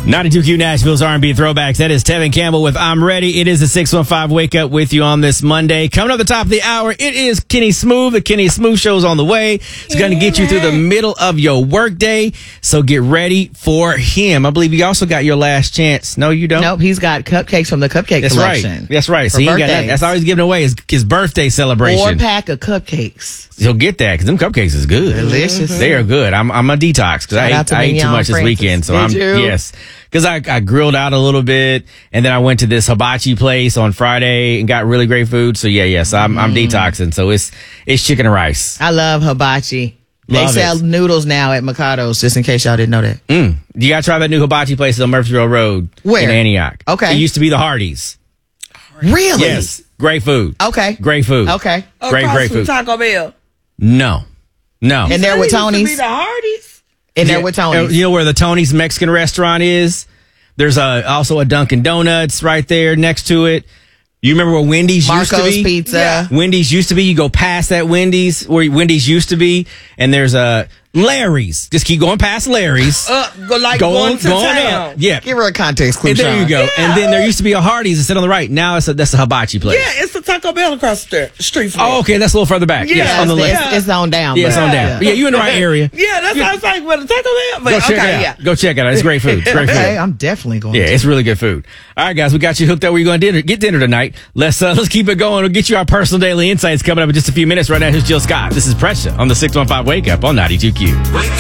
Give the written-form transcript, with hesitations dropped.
92Q Nashville's R&B Throwbacks. That is Tevin Campbell with I'm Ready. It is the 615 Wake Up with you on this Monday. Coming up the top of the hour, it is Kenny Smooth. The Kenny Smooth Show's on the way. It's going to get you through the middle of your workday. So get ready for him. I believe you also got your last chance. No, you don't? Nope, he's got cupcakes from the cupcake collection. Right. That's right. So he got that. That's all he's giving away is his birthday celebration. 4-pack of cupcakes. He'll get that because them cupcakes is good. Delicious. They are good. I'm a detox because I ate too much this weekend. So yes. Because I grilled out a little bit, and then I went to this hibachi place on Friday and got really great food. So yes, I'm detoxing. So it's chicken and rice. I love hibachi. They sell noodles now at Mikado's, just in case y'all didn't know that. You gotta try that new hibachi place on Murfreesboro Road. Where? In Antioch. Okay. It used to be the Hardee's. Really? Yes. Great food. Okay. Great food. Okay. Great food. Taco Bell. No. And there with Tony's. Used to be the Hardee's. And there with Tony's. You know where the Tony's Mexican restaurant is? There's also a Dunkin' Donuts right there next to it. You remember where Wendy's used to be? Marco's Pizza. Yeah. Wendy's used to be. You go past that Wendy's where Wendy's used to be, and there's a Larry's. Just keep going past Larry's. Going to town. Yeah. Give her a context clue. And there you go. Yeah. And then there used to be a Hardee's instead on the right. Now that's a hibachi place. Yeah, it's the Taco Bell across the street from Oh, okay. That's a little further back. Yeah, Yes, on the left. It's on down. Yeah, it's on down. Yeah, you're in the right area. Yeah, that's how I was like, well, the Taco Bell. But Go check it out. Go check it out. It's great food. It's great food. Okay, I'm definitely going Yeah, to. it's really good food. All right, guys, we got you hooked up. We're going to get dinner tonight. Let's keep it going. We'll get you our personal daily insights coming up in just a few minutes. Right now, here's Jill Scott. This is Pressure on the 615 Wake Up on 92Q.